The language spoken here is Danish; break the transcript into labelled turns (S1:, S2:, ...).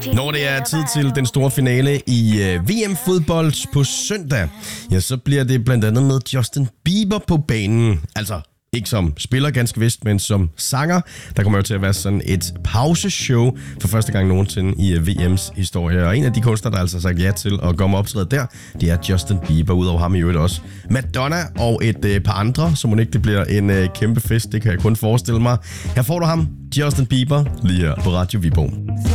S1: Når det er tid til den store finale i VM-fodbold på søndag, ja, så bliver det blandt andet med Justin Bieber på banen. Altså ikke som spiller ganske vist, men som sanger. Der kommer jo til at være sådan et pauseshow for første gang nogensinde i VM's historie. Og en af de kunstnere, der altså har sagt ja til at komme optræde der, det er Justin Bieber. Udover ham i øvrigt også Madonna og et par andre, så må ikke det bliver en kæmpe fest. Det kan jeg kun forestille mig. Her får du ham, Justin Bieber, lige her på Radio Viborg.